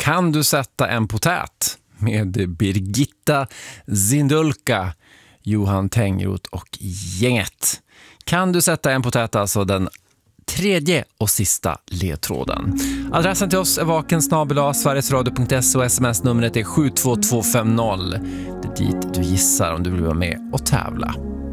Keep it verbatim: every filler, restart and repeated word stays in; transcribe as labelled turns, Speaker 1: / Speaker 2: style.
Speaker 1: Kan du sätta en potät? Med Birgitta Zindulka, Johan Tengroth och gänget. Kan du sätta en potät, alltså den tredje och sista ledtråden. Adressen till oss är vaken snabel-a sverigesradio punkt se och sms-numret är sju två två fem noll. Det är dit du gissar om du vill vara med och tävla.